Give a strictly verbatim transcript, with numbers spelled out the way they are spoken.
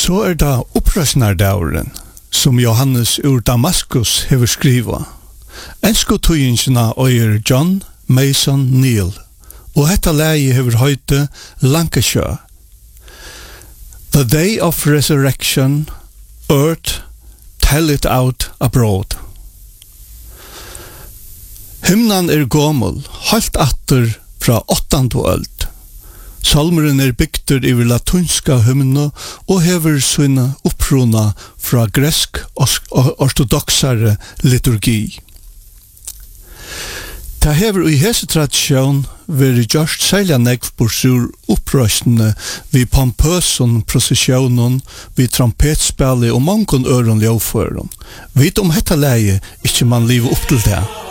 Så er det opprørsnardauren, som Johannes ur Damaskus hever skriva. Ensko tøyingsina øyer John Mason Neal, og hetta leie hever høyte Lancashire. The day of resurrection, earth, tell it out abroad. Hymnan er gomul, halt atter fra åttande øld. Salmeren er bygtur i latunska hymna og hever sina uppruna fra gresk ortodoxare liturgi. Ta hever i hese tradisjon veri gjørst selja negv bursur upprøstene vi pompøson prosesjonen, vi trompetspelli og mongon øron ljøføron. Vid om hetta leie ikkje man liv opp til det.